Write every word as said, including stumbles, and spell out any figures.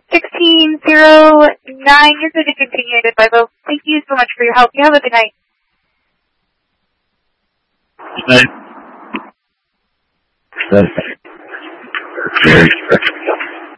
sixteen zero nine, you're going to continue to Bible. Thank you so much for your help. You have a good night. Good night. Very special.